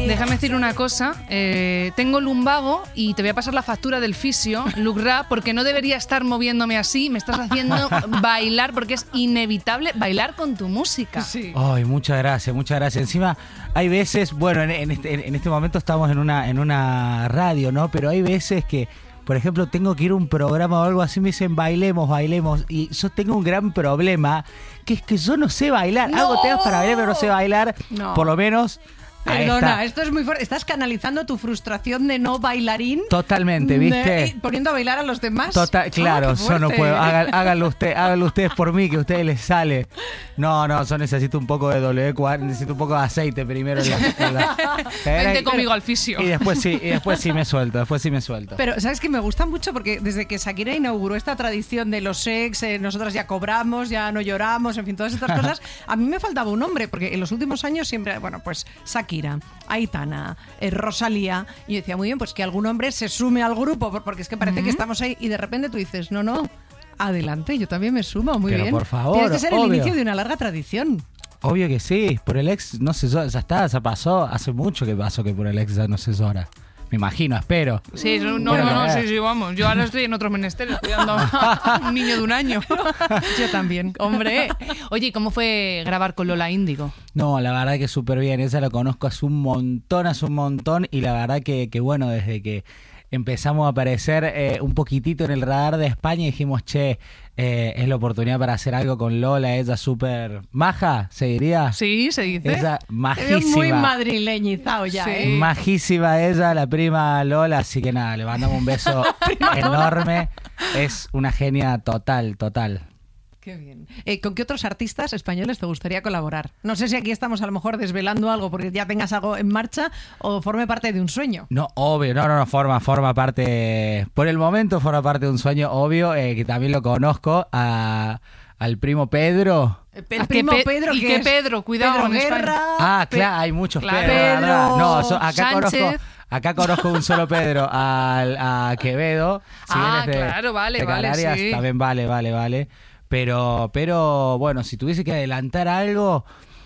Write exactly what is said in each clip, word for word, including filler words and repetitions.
Déjame decir una cosa. Eh, tengo lumbago y te voy a pasar la factura del fisio, Lucra, porque no debería estar moviéndome así. Me estás haciendo bailar porque es inevitable bailar con tu música. Sí. Ay, muchas gracias, muchas gracias. Encima, hay veces, bueno, en, en, este, en este momento estamos en una, en una radio, ¿no? Pero hay veces que, por ejemplo, tengo que ir a un programa o algo así, me dicen bailemos, bailemos. Y yo tengo un gran problema, que es que yo no sé bailar. ¡No! Hago temas para bailar, pero no sé bailar. No. Por lo menos. Perdona, esto es muy fuerte. Estás canalizando tu frustración de no bailarín. Totalmente, ¿viste? De, poniendo a bailar a los demás. Total, claro, Ah, yo no puedo. Háganlo, háganlo, usted, háganlo ustedes por mí, que a ustedes les sale. No, no, yo necesito un poco de W cuatro, necesito un poco de aceite primero. En la, en la, Vente conmigo al fisio. Y después sí, y después sí me suelto, después sí me suelto. Pero, ¿sabes qué? Me gusta mucho porque desde que Shakira inauguró esta tradición de los ex, eh, nosotras ya cobramos, ya no lloramos, en fin, todas estas cosas, a mí me faltaba un hombre, porque en los últimos años siempre, bueno, pues Shakira, Aitana, eh, Rosalía, y yo decía, muy bien, pues que algún hombre se sume al grupo, porque es que parece uh-huh. que estamos ahí, y de repente tú dices, no, no, adelante, yo también me sumo, muy Pero bien. por favor, Tienes que ser obvio. el inicio de una larga tradición. Obvio que sí, por el ex, no sé, ya está, ya pasó, hace mucho que pasó que por el ex ya no se llora. Me imagino, espero. Sí, no, no, no, sí, sí, vamos. Yo ahora estoy en otros menesteres cuidando a un niño de un año. Yo también. Hombre. Oye, ¿cómo fue grabar con Lola Índigo? No, la verdad que súper bien. Esa la conozco hace un montón, hace un montón. Y la verdad que, que bueno, desde que empezamos a aparecer eh, un poquitito en el radar de España, dijimos, che, eh, es la oportunidad para hacer algo con Lola. Ella súper maja, ¿se diría? Sí, se dice. Ella majísima. Es muy madrileñizado ya, sí. ¿eh? Majísima ella, la prima Lola. Así que nada, le mandamos un beso enorme. Es una genia total, total. Qué bien. Eh, ¿Con qué otros artistas españoles te gustaría colaborar? No sé si aquí estamos a lo mejor desvelando algo porque ya tengas algo en marcha o forme parte de un sueño. No, obvio, no, no, no, forma, forma parte, por el momento forma parte de un sueño, obvio, eh, que también lo conozco, a, al primo Pedro. El primo Pe- Pedro, ¿Y que qué es Pedro? Cuidado Pedro en Guerra. España. Ah, Pe- claro, hay muchos claro. Pedro, Pedro ¿verdad? No, so, acá Sánchez. conozco... Acá conozco un solo Pedro, al, a Quevedo. Si Ah, vienes de, claro, vale, de vale, Canarias, sí. también vale, vale, vale. Pero, pero bueno, si tuviese que adelantar algo,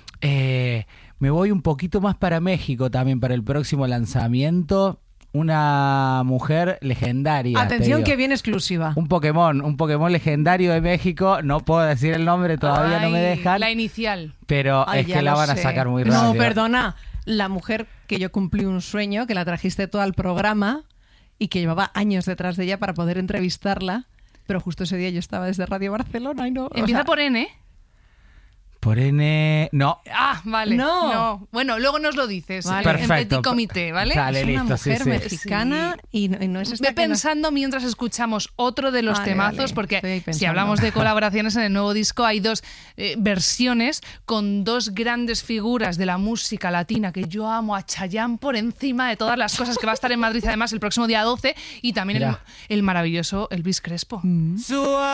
eh, me voy un poquito más para México también, para el próximo lanzamiento. Una mujer legendaria. Atención que viene exclusiva. Un Pokémon, un Pokémon legendario de México. No puedo decir el nombre, todavía Ay, no me dejan. La inicial. Pero Ay, es ya que la lo van a sé. sacar muy rápido. No, perdona. La mujer que yo cumplí un sueño, que la trajiste todo al programa y que llevaba años detrás de ella para poder entrevistarla, pero justo ese día yo estaba desde Radio Barcelona y no... o Empieza sea, por N. Por N... No. Ah, vale. No. no. Bueno, luego nos lo dices. Vale. En Perfecto. petit comité, ¿vale? Dale, es una listo, sí, mujer sí. mexicana y, no, y no es esta Ve que no- pensando mientras escuchamos otro de los Vale, temazos, vale. porque Estoy ahí si pensando. hablamos de colaboraciones en el nuevo disco, hay dos eh, versiones con dos grandes figuras de la música latina que yo amo, a Chayanne por encima de todas las cosas, que va a estar en Madrid además el próximo día doce, y también el, Mira. el maravilloso Elvis Crespo. Mm.